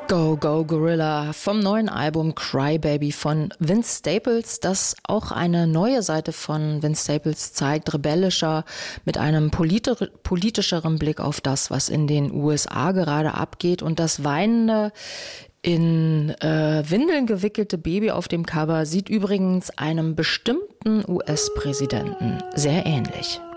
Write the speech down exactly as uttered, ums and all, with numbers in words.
Go, Go, Gorilla vom neuen Album Cry Baby von Vince Staples, das auch eine neue Seite von Vince Staples zeigt, rebellischer, mit einem politi- politischeren Blick auf das, was in den U S A gerade abgeht. Und das weinende, in äh, Windeln gewickelte Baby auf dem Cover sieht übrigens einem bestimmten U S-Präsidenten sehr ähnlich.